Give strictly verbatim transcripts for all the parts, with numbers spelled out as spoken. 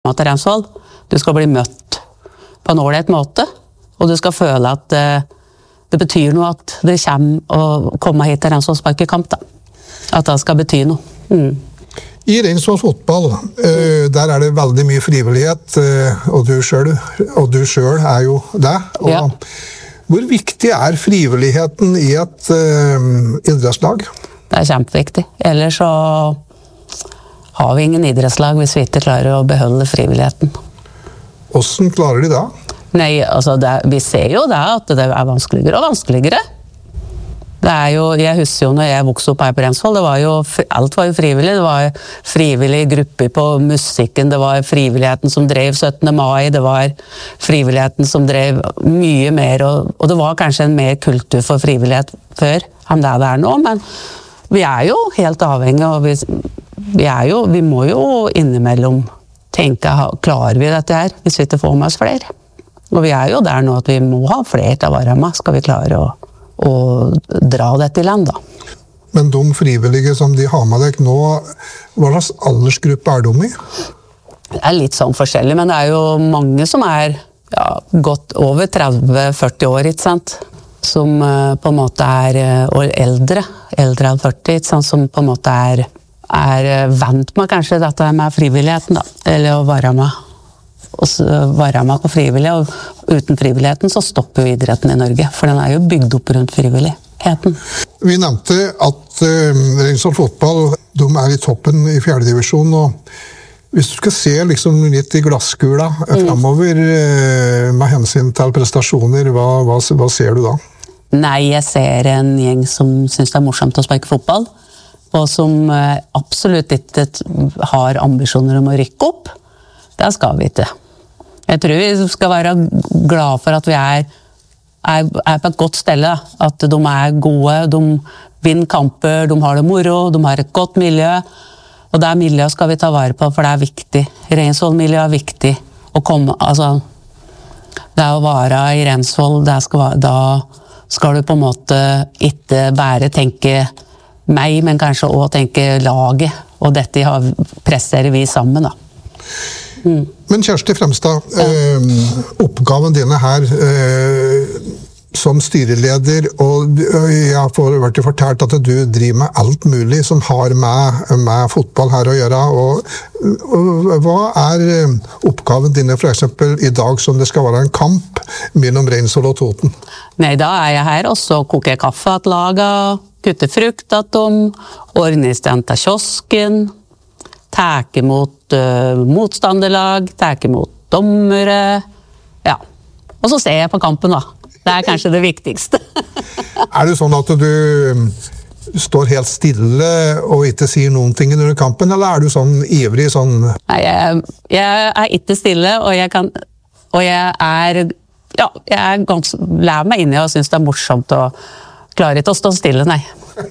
til Reinsvoll. Du skal bli møtt på en ålreit måte, og du skal føle at det, det betyr noe at det kommer å komme hit til Reinsvoll sparkekamp da. At det skal bety noe. Mm. I Reinsvoll fotball, der er det veldig mye frivillighet, og du selv, og du selv er jo det. Og Ja. Hvor viktig er frivilligheten i et uh, idrettslag? Det er kjempeviktig. Ellers så har vi ingen idrettslag hvis vi ikke klarer å beholde frivilligheten. Hvordan klarer de det? Nei, altså det, vi ser jo det at det er vanskeligere og vanskeligere. Det er jo, jeg husker jo når jeg vokste opp her på Reinsvoll, det var jo, alt var jo frivillig. Det var frivillige grupper på musikken, det var frivilligheten som drev syttende mai, det var frivilligheten som drev mye mer, og, og det var kanskje en mer kultur for frivillighet før enn det det er nå, men vi er jo helt avhengige, og vi, vi, er jo, vi må jo innimellom tenke, klarer vi dette her, hvis vi ikke får med oss flere? Og vi er jo der nå at vi må ha flere til å være med, skal vi klare å og dra dette i land da. Men de frivillige som de har med deg nå, hva slags aldersgruppe er de i? Det er litt sånn forskjellig, men det er jo mange som er ja, godt over tretti til førti år, ikke sant? Som uh, på en måte er uh, eldre, eldre enn førti, ikke sant? Som på en måte er, er uh, vant med kanskje dette med frivilligheten da, eller å være med. Og være med på frivillig, og uten frivilligheten så stopper jo idretten i Norge, for den er jo bygd opp rundt frivilligheten. Vi nevnte at uh, Reinsvoll fotball, de er i toppen i fjerde divisjon, og hvis du skal se liksom litt i glasskula mm. fremover uh, med hensyn til prestasjoner, hva, hva, hva ser du da? Nei, jeg ser en gjeng som synes det er morsomt å sparke fotball, og som uh, absolutt ikke har ambisjoner om å rykke opp. Det skal vi ikke. Jeg tror vi skal være glad for at vi er, er, er på et godt stelle, at de er gode, de vinner kamper, de har det moro, de har et godt miljø, og det miljøet skal vi ta vare på, for det er viktig. Reinsvoll-miljøet er viktig å komme, altså, det er å være i Reinsvoll, skal, da skal du på en måte ikke bare tenke meg, men kanskje også tenke laget, og dette har, presserer vi sammen da. Mm. Men Kjersti Fremstad, ja. eh, oppgaven dine her eh, som styreleder, og jeg har vært fortalt at du driver med alt mulig som har med, med fotball her å gjøre, og, og hva er oppgaven dine for eksempel i dag som det skal være en kamp mellom Reinsvoll og Toten? Nei, da er jeg her, og så koker jeg kaffe at laget, kutter frukt at de, ordner i stand til kiosken, teke mot uh, motstanderlag, teke mot dommere, ja. Og så ser jeg på kampen da. Det er kanskje det viktigste. Er det sånn at du står helt stille og ikke sier noen ting under kampen, eller er du sånn ivrig sånn? Nei, jeg, jeg er ikke stille, og jeg kan, og jeg er, ja, jeg er ganske, lærer meg inn i og synes det er morsomt og klarer ikke å stå stille, nei.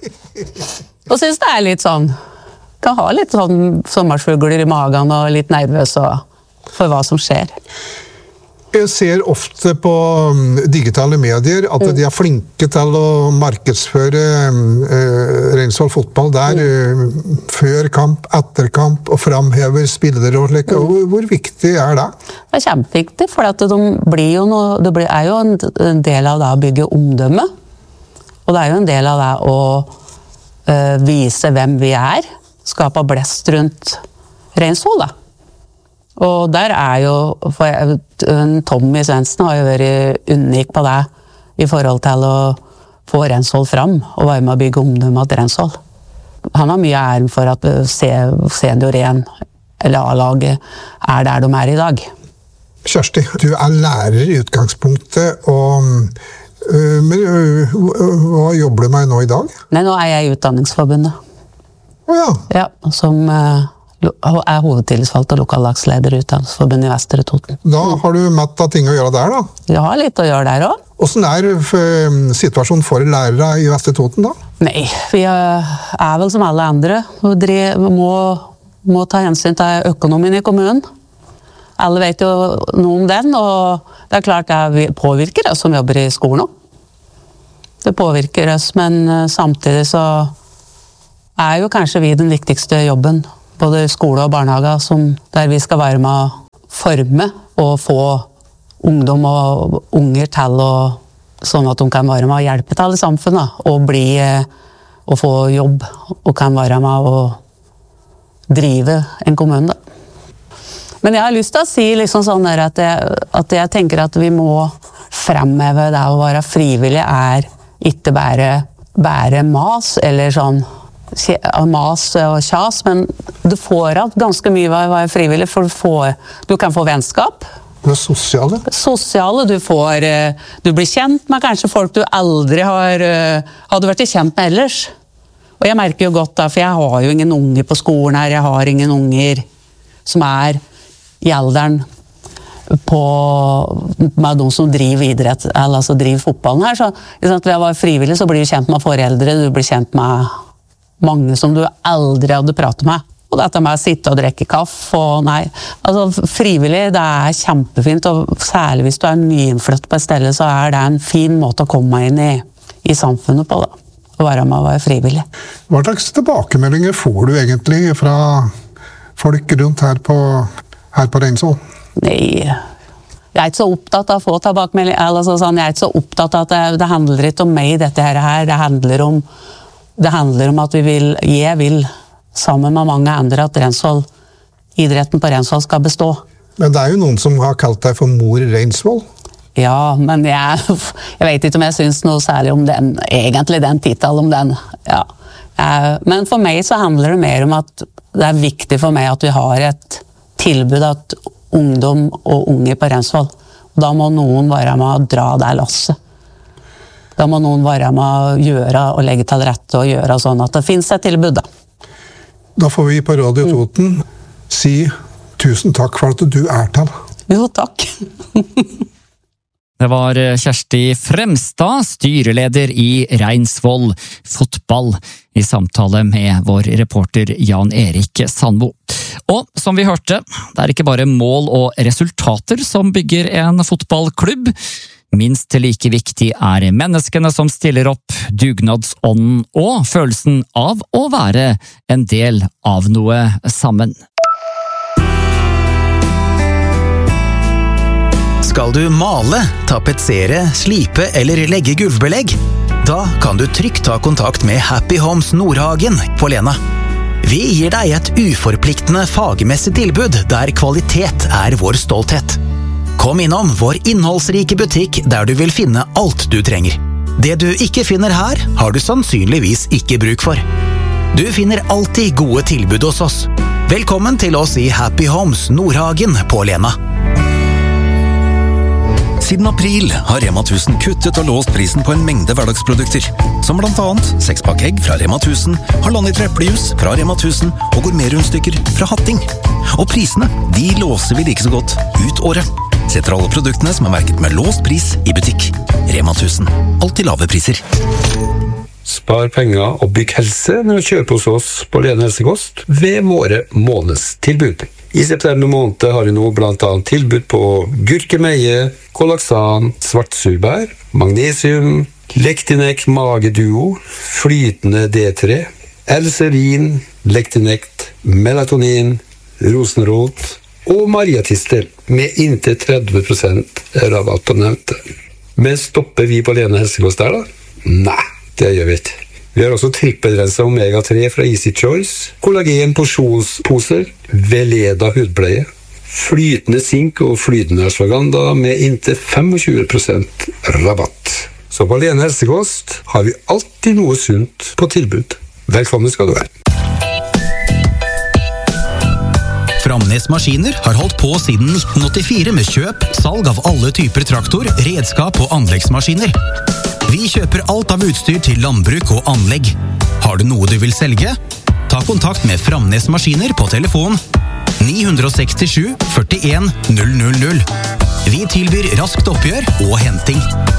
Og synes det er litt sånn, kan ha litt sånn sommersfugler i magen og litt nervøs for hva som skjer. Jeg ser ofte på digitale medier at de er flinke til å markedsføre uh, Reinsvoll fotball der uh, før kamp, etter kamp og framhever spillere og slik. Hvor, hvor viktig er det? Det er kjempeviktig, for at de blir jo noe, det blir, er jo en, en del av det å bygge omdømme, og det er jo en del av det å uh, vise hvem vi er, skapa blest rundt Reinsvoll da. Og der er jo, for Tommy Svendsen har jo vært unik på det i forhold til å få Reinsvoll fram og være med å bygge omdømme til Reinsvoll. Han har mye æren for at senior én, eller A-laget, er der de er i dag. Kjersti, du er lærer i utgangspunktet, og uh, men, uh, hva jobber du med nå i dag? Nei, nå er jeg i Utdanningsforbundet. Oh, ja. Ja, som uh, er hovedtillitsvalgt og lokallagsleder i Utdanningsforbundet i Vestre Toten. Da har du mett av ting å gjøre der da? Jeg har litt å gjøre der også. Hvordan er situasjonen for lærere i Vestre Toten da? Nei, vi er vel som alle andre. Vi må, må ta hensyn til økonomien i kommunen. Alle vet jo noe om den, og det er klart det påvirker oss som jobber i skolen også. Det påvirker oss, men samtidig så er jo kanskje vi den viktigste jobben både skole og barnehage, som, der vi skal være med å forme og få ungdom og unger til å, sånn at de kan være med å hjelpe til i samfunnet, og bli, og få jobb, og kan være med å drive en kommune. Men jeg har lyst til å si liksom sånn der at, jeg, at jeg tenker at vi må fremheve det å være frivillig er ikke bare, bare mas, eller sånn mas og kjas, men du får alt ganske mye å være frivillig, for du, får, du kan få vennskap. Det er sosiale. Sosiale, du får, du blir kjent med kanskje folk du aldri har, hadde vært kjent med ellers. Og jeg merker jo godt da, for jeg har jo ingen unger på skolen her, jeg har ingen unger som er i alderen på, med de som driver idrett, eller altså driver fotballen her, så hvis du var frivillig, så blir du kjent med foreldre, du blir kjent med mange som du aldri hadde pratet med. Og dette med å sitte og drikke kaffe, og nei, altså frivillig, det er kjempefint, og særlig hvis du er nyinnflytt på et sted, så er det en fin måte å komme inn i, i samfunnet på, da. Å være med å være frivillig. Hva slags tilbakemeldinger får du egentlig fra folk rundt her på her på Reinsvoll? Nei, jeg er ikke så opptatt av å få tilbakemelding, eller sånn, jeg er ikke så opptatt av at det, det handler ikke om meg dette her, det handler om, det handler om at vi vil, jeg vil, sammen med mange andre, at Reinsvoll, idretten på Reinsvoll skal bestå. Men det er jo noen som har kalt deg for mor Reinsvoll. Ja, men jeg, jeg vet ikke om jeg synes noe særlig om den, egentlig den titelen om den, ja. Men for meg så handler det mer om at det er viktig for meg at vi har et tilbud at ungdom og unge på Reinsvoll. Da må noen være med å dra det lasset. Da må noen være med å gjøre og legge til rette og gjøre sånn at det finnes et tilbud da. Da får vi på Radio Toten si tusen takk for at du er til. Jo, takk. Det var Kjersti Fremstad, styreleder i Reinsvoll fotball, i samtale med vår reporter Jan Erik Sandbo. Og som vi hørte, det er ikke bare mål og resultater som bygger en fotballklubb. Minst like viktig er menneskene som stiller opp, dugnadsånden og følelsen av å være en del av noe sammen. Skal du male, tapetsere, slipe eller legge gulvbelegg? Da kan du trygt ta kontakt med Happy Homes Nordhagen på Lena. Vi gir deg et uforpliktende fagmessig tilbud der kvalitet er vår stolthet. Kom innom vår innholdsrike butikk der du vil finne alt du trenger. Det du ikke finner her, har du sannsynligvis ikke bruk for. Du finner alltid gode tilbud hos oss. Velkommen til oss i Happy Homes Nordhagen på Lena. Siden april har Rema tusen kuttet og låst prisen på en mengde hverdagsprodukter, som blant annet sekspakk egg fra Rema tusen, halvannet eplejus fra Rema tusen og gourmetrundstykker fra Hatting. Og prisene, de låser vi like så godt ut året. Setter alle produktene som er merket med låst pris i butikk. Rema tusen, alltid lave priser. Spar penger og bygg helse når du kjøper hos oss på Lena Helsekost ved våre månedstilbud. I september måned har vi nå blant annet tilbud på gurkemeie, kollaxan, svartsurbær, magnesium, Lektinek Mageduo, flytende D tre, Elserin, Lektinekt, melatonin, rosenrot og mariatistel med inntil tretti prosent rabatt på nevnte. Men stopper vi på Lena Helsekost der da? Nei, det gjør vi ikke. Vi har også trippelrenset omega tre fra Easy Choice, kollagen porsjonsposer, Veleda hudpleie, flytende sink og flytende ashwagandha med inntil tjuefem prosent rabatt. Så på Lena Helsekost har vi alltid noe sunt på tilbud. Velkommen skal du være. Framnes Maskiner har holdt på siden nitten åttifire med kjøp, salg av alle typer traktor, redskap og anleggsmaskiner. Vi kjøper alt av utstyr til landbruk og anlegg. Har du noe du vil selge? Ta kontakt med Framnes Maskiner på telefon ni seks sju, førtien, null null null. Vi tilbyr raskt oppgjør og henting.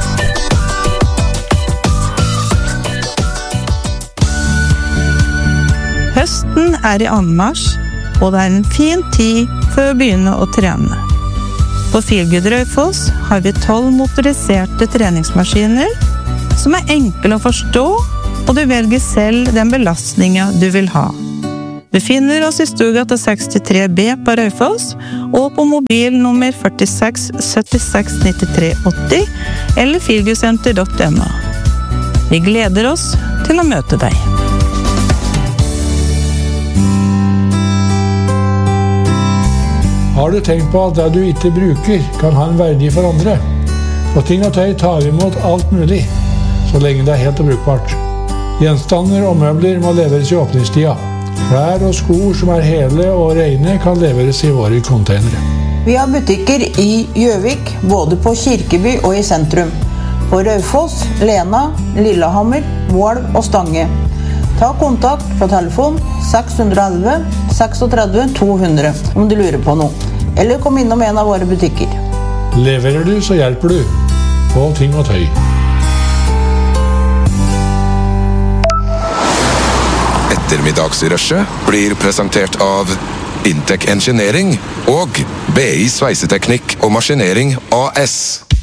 Høsten er i anmarsj, og det er en fin tid for å begynne å trene. På Feelgood Raufoss har vi tolv motoriserte treningsmaskiner som er enkle å forstå, og du velger selv den belastningen du vil ha. Du Du finner oss i Stugata sekstitre B på Raufoss, og på mobil nummer førtiseks syttiseks nittitre åtti, eller filgusenter punktum no. Vi gleder oss til å møte deg. Har du tenkt på at det du ikke bruker kan ha en verdi for andre? På Ting og Tøy tar vi imot alt mulig, så lenge det er helt og brukbart. Gjenstander og møbler må leveres i åpningstida. Klær og sko som er hele og rene kan leveres i våre containere. Vi har butikker i Gjøvik, både på Kirkeby og i sentrum. På Raufoss, Lena, Lillehammer, Mål og Stange. Ta kontakt på telefon seks ett ett, seks tre to hundre om du lurer på noe. Eller kom innom en av våre butikker. Leverer du, så hjelper du. På Ting og Tøy. Ettermiddagsrushet blir presentert av Intec Engineering og B I Sveiseteknikk og Maskinering A S.